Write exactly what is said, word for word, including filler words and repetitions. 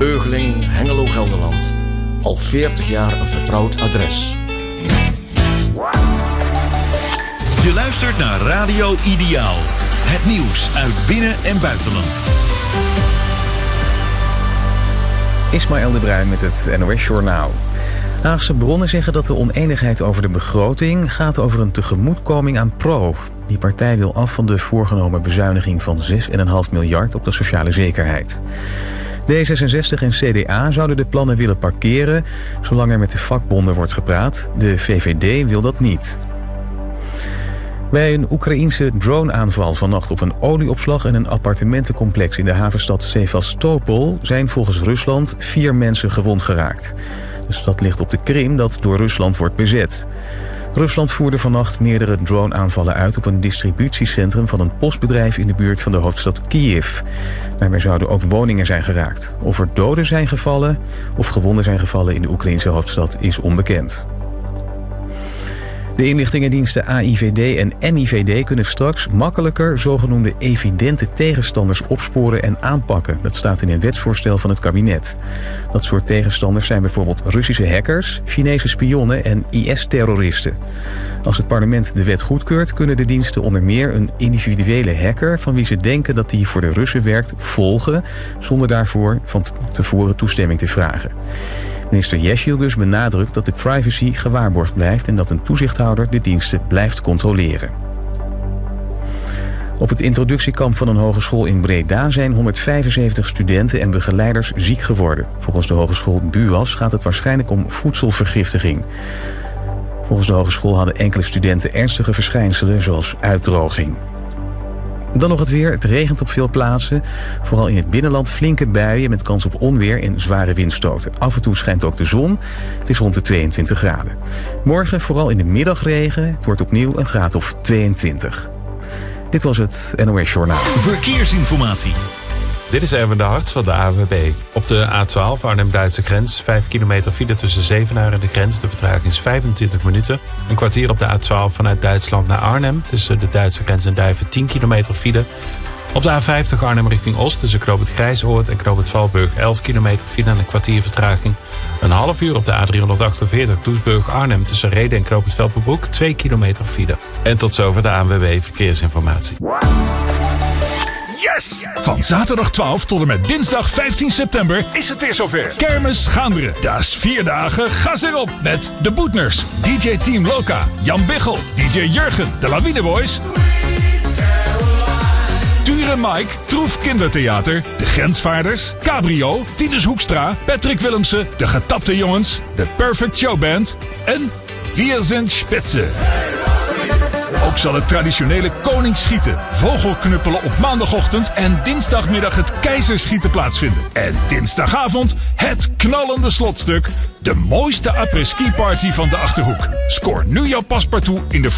Eugeling, Hengelo, Gelderland. Al veertig jaar een vertrouwd adres. Je luistert naar Radio Ideaal. Het nieuws uit binnen- en buitenland. Ismaël de Bruin met het N O S Journaal. Haagse bronnen zeggen dat de oneenigheid over de begroting gaat over een tegemoetkoming aan Pro. Die partij wil af van de voorgenomen bezuiniging van zes komma vijf miljard op de sociale zekerheid. D zesenzestig en C D A zouden de plannen willen parkeren, zolang er met de vakbonden wordt gepraat. De V V D wil dat niet. Bij een Oekraïense droneaanval vannacht op een olieopslag en een appartementencomplex in de havenstad Sevastopol zijn volgens Rusland vier mensen gewond geraakt. De stad ligt op de Krim dat door Rusland wordt bezet. Rusland voerde vannacht meerdere droneaanvallen uit op een distributiecentrum van een postbedrijf in de buurt van de hoofdstad Kiev. Daarbij zouden ook woningen zijn geraakt. Of er doden zijn gevallen of gewonden zijn gevallen in de Oekraïnse hoofdstad is onbekend. De inlichtingendiensten A I V D en M I V D kunnen straks makkelijker zogenoemde evidente tegenstanders opsporen en aanpakken. Dat staat in een wetsvoorstel van het kabinet. Dat soort tegenstanders zijn bijvoorbeeld Russische hackers, Chinese spionnen en I S-terroristen. Als het parlement de wet goedkeurt, kunnen de diensten onder meer een individuele hacker van wie ze denken dat die voor de Russen werkt volgen, zonder daarvoor van tevoren toestemming te vragen. Minister Yeşilgöz benadrukt dat de privacy gewaarborgd blijft en dat een toezichthouder de diensten blijft controleren. Op het introductiekamp van een hogeschool in Breda zijn honderdvijfenzeventig studenten en begeleiders ziek geworden. Volgens de hogeschool B U A S gaat het waarschijnlijk om voedselvergiftiging. Volgens de hogeschool hadden enkele studenten ernstige verschijnselen zoals uitdroging. Dan nog het weer. Het regent op veel plaatsen. Vooral in het binnenland flinke buien met kans op onweer en zware windstoten. Af en toe schijnt ook de zon. Het is rond de tweeëntwintig graden. Morgen vooral in de middag regen. Het wordt opnieuw een graad of tweeëntwintig. Dit was het N O S Journaal. Verkeersinformatie. Dit is Erwin de Hart van de A W B. Op de A twaalf Arnhem-Duitse grens. vijf kilometer file tussen Zevenaar en de grens. De vertraging is vijfentwintig minuten. Een kwartier op de A twaalf vanuit Duitsland naar Arnhem. Tussen de Duitse grens en Duiven tien kilometer file. Op de A vijftig Arnhem richting Oost. Tussen Knoop het Grijsoord en Knoop het Valburg elf kilometer file en een kwartier vertraging. Een half uur op de A driehonderdachtenveertig Doesburg-Arnhem. Tussen Rheden en Knoop het Velperbroek twee kilometer file. En tot zover de A N W B Verkeersinformatie. Yes! Van zaterdag twaalf tot en met dinsdag vijftien september is het weer zover. Kermis Gaanderen. Dat is vier dagen gas erop met de Boetners, D J Team Loka, Jan Biggel, D J Jurgen, de Lawine Boys, Tuur en Mike, Troef Kindertheater, de Grensvaarders, Cabrio, Tinus Hoekstra, Patrick Willemsen, de Getapte Jongens, de Perfect Show Band en Wir sind Spitze. Ook zal het traditionele koningsschieten, vogelknuppelen op maandagochtend en dinsdagmiddag het keizerschieten plaatsvinden. En dinsdagavond het knallende slotstuk, de mooiste après-ski party van de Achterhoek. Scoor nu jouw paspartout in de